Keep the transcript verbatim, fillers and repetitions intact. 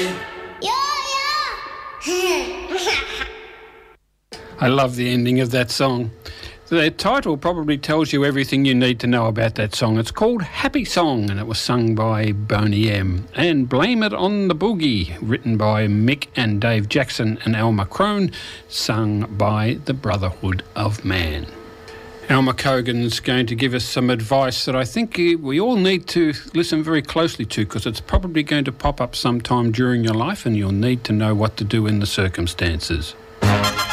I love the ending of that song. The title probably tells you everything you need to know about that song. It's called Happy Song, and it was sung by Boney M. And Blame It on the Boogie, written by Mick and Dave Jackson and Alma Crone, sung by the Brotherhood of Man. Alma Cogan's going to give us some advice that I think we all need to listen very closely to, because it's probably going to pop up sometime during your life and you'll need to know what to do in the circumstances.